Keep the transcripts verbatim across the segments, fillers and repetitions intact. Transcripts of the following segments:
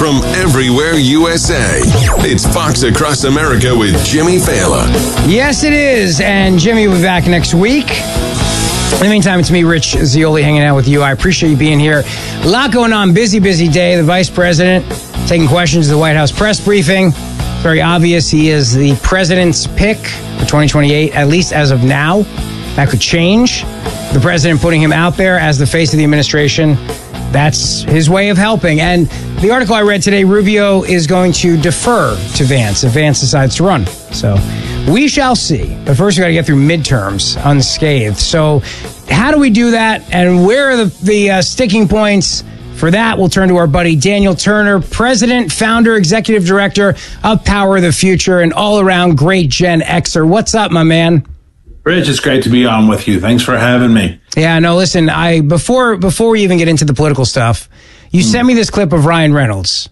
from everywhere U S A. It's Fox Across America with Jimmy Fallon. Yes, it is. And Jimmy will be back next week. In the meantime, it's me, Rich Zeoli, hanging out with you. I appreciate you being here. A lot going on. Busy, busy day. The vice president taking questions at the White House press briefing. It's very obvious he is the president's pick for twenty twenty-eight, at least as of now. That could change. The president putting him out there as the face of the administration. That's his way of helping. And the article I read today, Rubio is going to defer to Vance if Vance decides to run. So we shall see. But first, we got to get through midterms unscathed. So how do we do that? And where are the, the uh, sticking points? For that, we'll turn to our buddy Daniel Turner, president, founder, executive director of Power of the Future, and all-around great Gen Xer. What's up, my man? Rich, it's great to be on with you. Thanks for having me. Yeah, no, listen, I before before we even get into the political stuff, you mm. sent me this clip of Ryan Reynolds.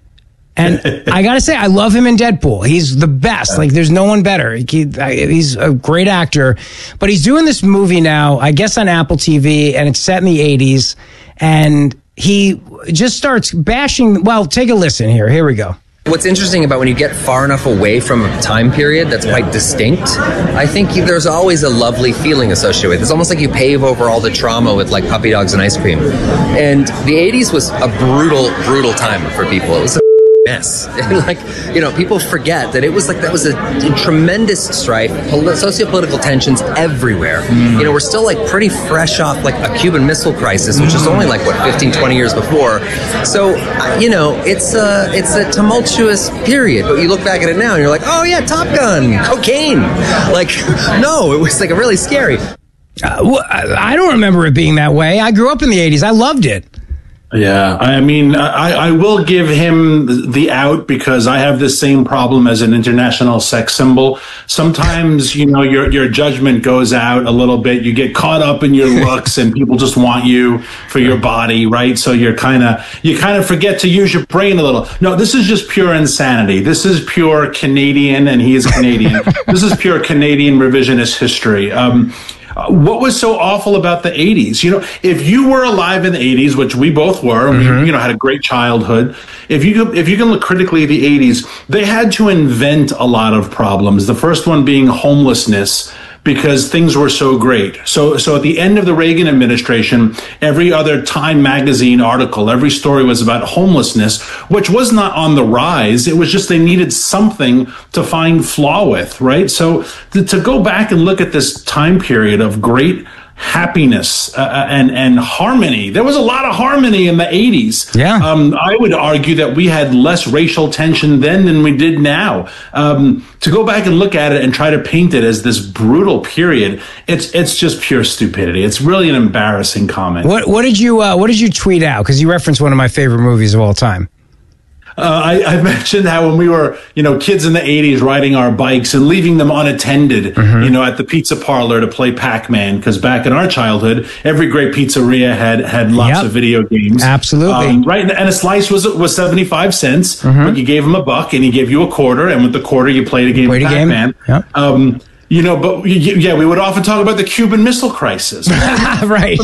And I got to say, I love him in Deadpool. He's the best. Like, there's no one better. He, he's a great actor. But he's doing this movie now, I guess on Apple T V, and it's set in the eighties. And he just starts bashing. Well, take a listen here. Here we go. What's interesting about when you get far enough away from a time period that's quite distinct, I think there's always a lovely feeling associated with it. It's almost like you pave over all the trauma with like puppy dogs and ice cream. And the eighties was a brutal, brutal time for people. It was a mess. And like, you know, people forget that it was like, that was a, a tremendous strife, poli- socio-political tensions everywhere. Mm. You know, we're still like pretty fresh off like a Cuban Missile Crisis, which is only like, what, fifteen, twenty years before. So, uh, you know, it's a, it's a tumultuous period, but you look back at it now and you're like, oh yeah, Top Gun, cocaine. Like, no, it was like a really scary. Uh, well, I don't remember it being that way. I grew up in the eighties. I loved it. Yeah, I mean, I, I will give him the out because I have the same problem as an international sex symbol. Sometimes, you know, your your judgment goes out a little bit. You get caught up in your looks and people just want you for your body, right? So you're kind of, you kind of forget to use your brain a little. No, this is just pure insanity. This is pure Canadian, and he is Canadian. This is pure Canadian revisionist history. Um, Uh, what was so awful about the eighties? You know, if you were alive in the eighties, which we both were, mm-hmm. we, you know, had a great childhood. If you if you can look critically at the eighties, they had to invent a lot of problems. The first one being homelessness, because things were so great. So, so at the end of the Reagan administration, every other Time magazine article, every story was about homelessness, which was not on the rise. It was just they needed something to find flaw with, right? So to, to go back and look at this time period of great happiness uh, and and harmony. There was a lot of harmony in the eighties. Yeah. Um, I would argue that we had less racial tension then than we did now. Um, to go back and look at it and try to paint it as this brutal period, it's it's just pure stupidity. It's really an embarrassing comment. What what did you uh, what did you tweet out? Because you referenced one of my favorite movies of all time. Uh, I, I mentioned how when we were, you know, kids in the eighties riding our bikes and leaving them unattended, mm-hmm. you know, at the pizza parlor to play Pac-Man. Because back in our childhood, every great pizzeria had had lots yep. of video games. Absolutely. Um, right. And a slice was was seventy-five cents. Mm-hmm. But you gave them a buck and he gave you a quarter. And with the quarter, you played a game played of a Pac-Man. Game. Yep. Um, You know, but yeah, we would often talk about the Cuban Missile Crisis. Right.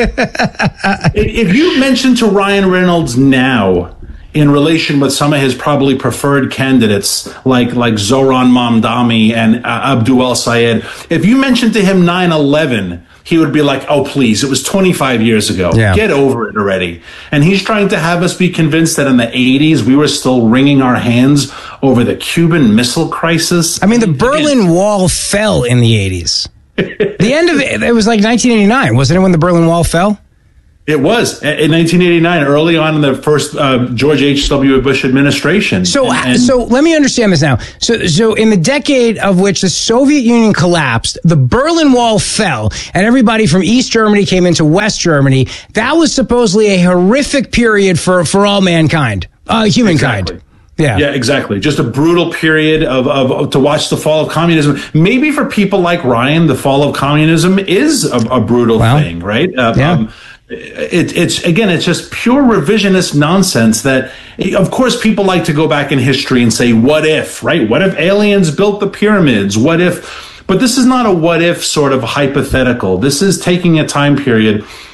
If you mention to Ryan Reynolds now, in relation with some of his probably preferred candidates, like like Zohran Mamdani and uh, Abdul El-Sayed, if you mentioned to him nine eleven, he would be like, oh, please, it was twenty-five years ago. Yeah. Get over it already. And he's trying to have us be convinced that in the eighties, we were still wringing our hands over the Cuban Missile Crisis. I mean, the Berlin Wall fell in the eighties. The end of it, it was like nineteen eighty-nine, wasn't it, when the Berlin Wall fell? It was in nineteen eighty-nine, early on in the first uh, George H W. Bush administration. So, and, and so let me understand this now. So, so in the decade of which the Soviet Union collapsed, the Berlin Wall fell, and everybody from East Germany came into West Germany. That was supposedly a horrific period for for all mankind, uh, humankind. Exactly. Yeah. Yeah, exactly. Just a brutal period of, of, of to watch the fall of communism. Maybe for people like Ryan, the fall of communism is a, a brutal well, thing, right? Uh, yeah. Um, It, it's again, it's just pure revisionist nonsense that, of course, people like to go back in history and say, what if, right? What if aliens built the pyramids? What if? But this is not a what if sort of hypothetical. This is taking a time period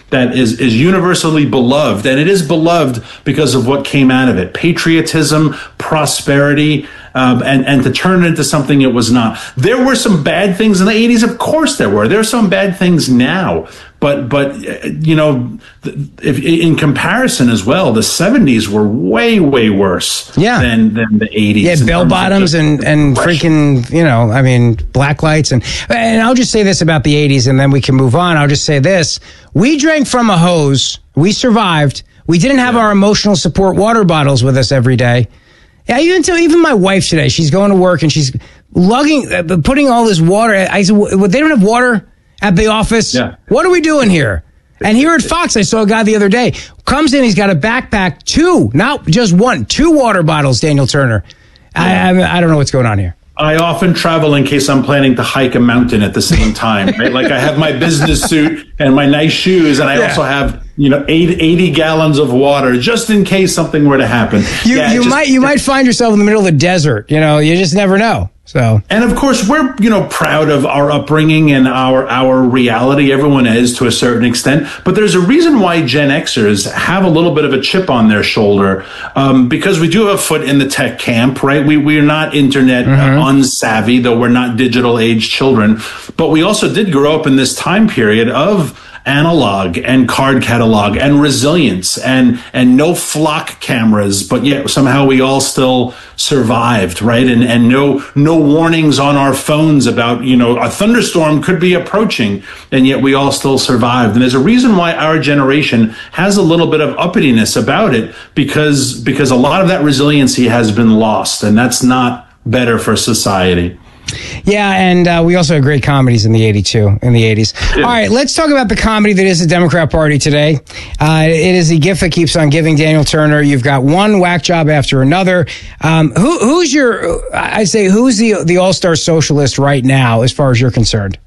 that is, is universally beloved. And it is beloved because of what came out of it. Patriotism, prosperity, um, and, and to turn it into something it was not. There were some bad things in the eighties. Of course there were. There are some bad things now. But, but you know, if, in comparison as well, the seventies were way, way worse yeah. than, than the eighties. Yeah, bell bottoms and, and freaking, you know, I mean, black lights. And, and I'll just say this about the eighties, and then we can move on. I'll just say this. We drank from a hose. We survived. We didn't have yeah. our emotional support water bottles with us every day. Yeah, even to, even my wife today, she's going to work and she's lugging, uh, putting all this water. I said, well, they don't have water at the office. Yeah. What are we doing here? And here at Fox, I saw a guy the other day. Comes in, he's got a backpack, two, not just one, two water bottles, Daniel Turner. I, I, I don't know what's going on here. I often travel in case I'm planning to hike a mountain at the same time, right? Like I have my business suit and my nice shoes, and I yeah. also have, you know, eighty, eighty gallons of water just in case something were to happen. You, yeah, you just, might you might find yourself in the middle of the desert. You know, you just never know. So, and of course, we're, you know, proud of our upbringing and our, our reality. Everyone is to a certain extent, but there's a reason why Gen Xers have a little bit of a chip on their shoulder, um, because we do have a foot in the tech camp, right? We, we are not internet mm-hmm. uh, unsavvy, though we're not digital age children, but we also did grow up in this time period of analog and card catalog and resilience and and no flock cameras, but yet somehow we all still survived, right? And and no no warnings on our phones about, you know, a thunderstorm could be approaching, and yet we all still survived. And there's a reason why our generation has a little bit of uppityness about it, because because a lot of that resiliency has been lost, and that's not better for society. Yeah, and uh, we also had great comedies in the eighty-two, in the eighties. Yeah. All right, let's talk about the comedy that is the Democrat Party today. Uh, it is the gift that keeps on giving, Daniel Turner. You've got one whack job after another. Um, who, who's your, I say, who's the the all-star socialist right now, as far as you're concerned?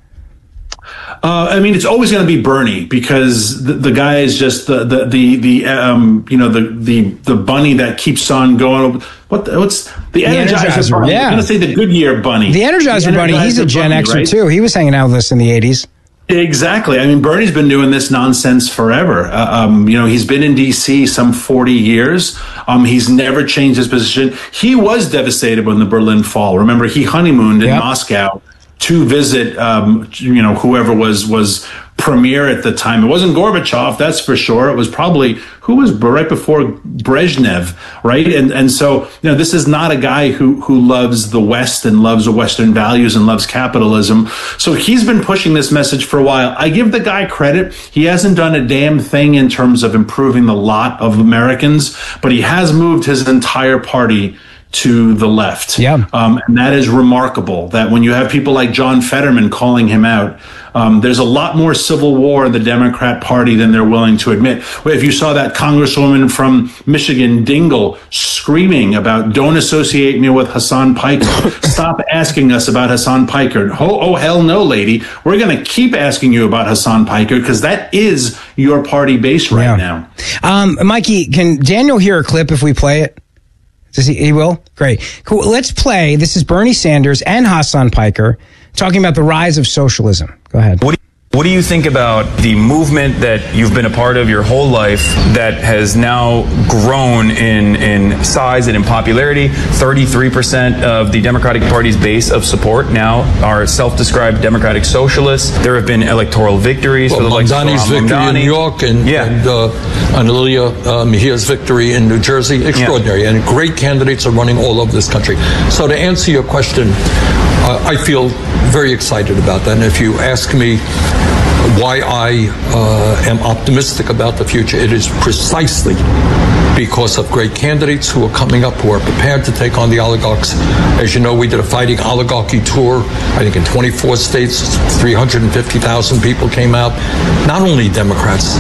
Uh, I mean, it's always going to be Bernie, because the, the guy is just the the the, the um you know the, the the bunny that keeps on going. What the, what's the, the Energizer, Energizer bunny? Yeah. I'm going to say the Goodyear bunny. The Energizer, the Energizer bunny. He's a Gen bunny, Xer right? too. He was hanging out with us in the eighties. Exactly. I mean, Bernie's been doing this nonsense forever. Uh, um, you know, he's been in D C some forty years. Um, he's never changed his position. He was devastated when the Berlin Fall. Remember, he honeymooned in yep. Moscow to visit, um, you know, whoever was was premier at the time. It wasn't Gorbachev, that's for sure. It was probably, who was right before Brezhnev, right? And and so, you know, this is not a guy who who loves the West and loves Western values and loves capitalism. So he's been pushing this message for a while. I give the guy credit. He hasn't done a damn thing in terms of improving the lot of Americans, but he has moved his entire party to the left. Yeah. Um, and that is remarkable, that when you have people like John Fetterman calling him out, um, there's a lot more civil war in the Democrat Party than they're willing to admit. If you saw that Congresswoman from Michigan, Dingell, screaming about, don't associate me with Hassan Piker. Stop asking us about Hassan Piker. Oh, oh, hell no, lady. We're going to keep asking you about Hassan Piker, because that is your party base right yeah. now. Um, Mikey, can Daniel hear a clip if we play it? Does he, he will? Great. Cool. Let's play. This is Bernie Sanders and Hassan Piker talking about the rise of socialism. Go ahead. What do you, what do you think about the movement that you've been a part of your whole life that has now grown in, in size and in popularity? thirty-three percent of the Democratic Party's base of support now are self-described Democratic socialists. There have been electoral victories well, for the likes of Mamdani's victory Mamdani. in New York and, yeah. and uh, Anelia uh, Mejia's victory in New Jersey. Extraordinary. Yeah. And great candidates are running all over this country. So to answer your question, uh, I feel very excited about that. And if you ask me why I uh, am optimistic about the future, it is precisely because of great candidates who are coming up, who are prepared to take on the oligarchs. As you know, we did a fighting oligarchy tour, I think in twenty-four states, three hundred fifty thousand people came out, not only Democrats,